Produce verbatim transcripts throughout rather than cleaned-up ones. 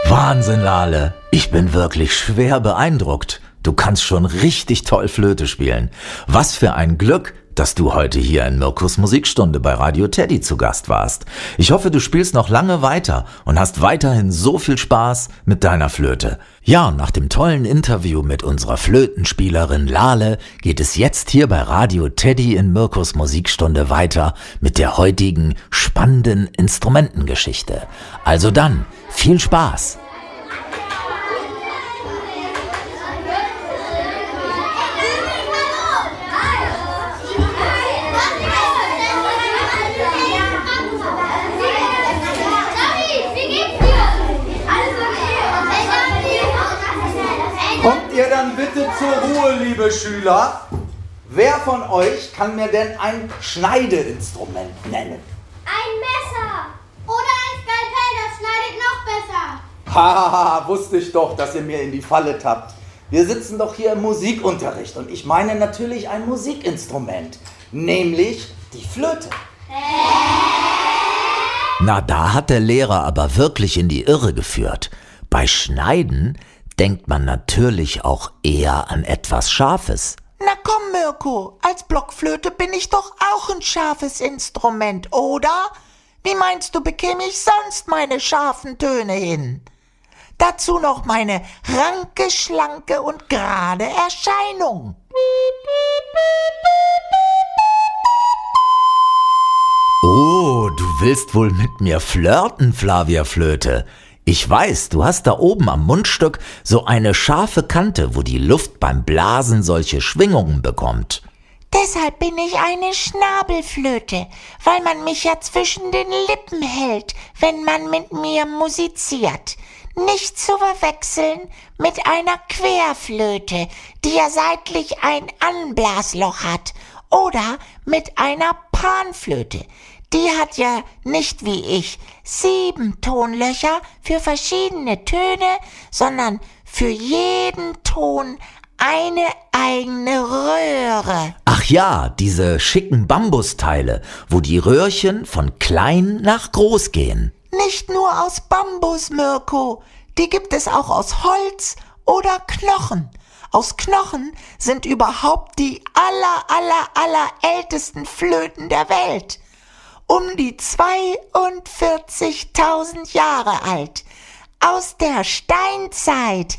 Wahnsinn, Lale. Ich bin wirklich schwer beeindruckt. Du kannst schon richtig toll Flöte spielen. Was für ein Glück, dass du heute hier in Mirkus Musikstunde bei Radio Teddy zu Gast warst. Ich hoffe, du spielst noch lange weiter und hast weiterhin so viel Spaß mit deiner Flöte. Ja, und nach dem tollen Interview mit unserer Flötenspielerin Lale geht es jetzt hier bei Radio Teddy in Mirkus Musikstunde weiter mit der heutigen spannenden Instrumentengeschichte. Also dann, viel Spaß! Kommt ihr dann bitte zur Ruhe, liebe Schüler? Wer von euch kann mir denn ein Schneideinstrument nennen? Ein Messer oder ein Skalpell, das schneidet noch besser. Hahaha, wusste ich doch, dass ihr mir in die Falle tappt. Wir sitzen doch hier im Musikunterricht und ich meine natürlich ein Musikinstrument, nämlich die Flöte. Na, da hat der Lehrer aber wirklich in die Irre geführt. Bei Schneiden denkt man natürlich auch eher an etwas Scharfes. Na komm, Mirko, als Blockflöte bin ich doch auch ein scharfes Instrument, oder? Wie meinst du, bekäme ich sonst meine scharfen Töne hin? Dazu noch meine ranke, schlanke und gerade Erscheinung. Oh, du willst wohl mit mir flirten, Flavia Flöte. Ich weiß, du hast da oben am Mundstück so eine scharfe Kante, wo die Luft beim Blasen solche Schwingungen bekommt. Deshalb bin ich eine Schnabelflöte, weil man mich ja zwischen den Lippen hält, wenn man mit mir musiziert. Nicht zu verwechseln mit einer Querflöte, die ja seitlich ein Anblasloch hat, oder mit einer Panflöte. Die hat ja nicht wie ich sieben Tonlöcher für verschiedene Töne, sondern für jeden Ton eine eigene Röhre. Ach ja, diese schicken Bambusteile, wo die Röhrchen von klein nach groß gehen. Nicht nur aus Bambus, Mirko, die gibt es auch aus Holz oder Knochen. Aus Knochen sind überhaupt die aller, aller, aller ältesten Flöten der Welt. Um die zweiundvierzigtausend Jahre alt. Aus der Steinzeit.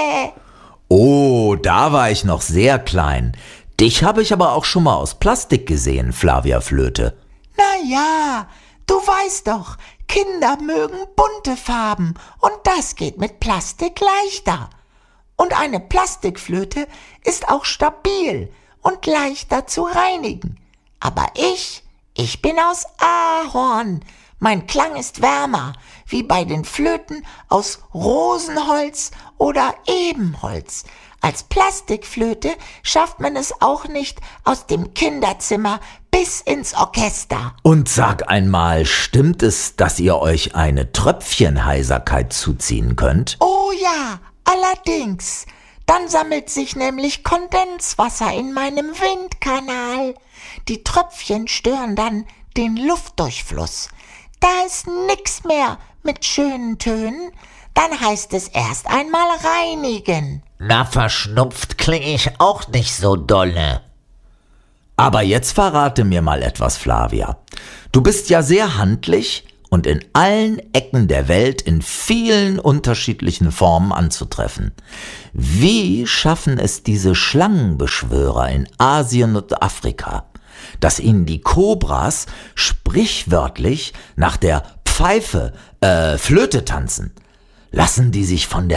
Oh, da war ich noch sehr klein. Dich habe ich aber auch schon mal aus Plastik gesehen, Flavia Flöte. Na ja, du weißt doch, Kinder mögen bunte Farben und das geht mit Plastik leichter. Und eine Plastikflöte ist auch stabil und leichter zu reinigen. Aber ich... Ich bin aus Ahorn. Mein Klang ist wärmer, wie bei den Flöten aus Rosenholz oder Ebenholz. Als Plastikflöte schafft man es auch nicht aus dem Kinderzimmer bis ins Orchester. Und sag einmal, stimmt es, dass ihr euch eine Tröpfchenheiserkeit zuziehen könnt? Oh ja, allerdings. Dann sammelt sich nämlich Kondenswasser in meinem Windkanal. Die Tröpfchen stören dann den Luftdurchfluss. Da ist nix mehr mit schönen Tönen. Dann heißt es erst einmal reinigen. Na, verschnupft klinge ich auch nicht so dolle. Aber jetzt verrate mir mal etwas, Flavia. Du bist ja sehr handlich und in allen Ecken der Welt in vielen unterschiedlichen Formen anzutreffen. Wie schaffen es diese Schlangenbeschwörer in Asien und Afrika, dass ihnen die Kobras sprichwörtlich nach der Pfeife, äh, Flöte tanzen? Lassen die sich von der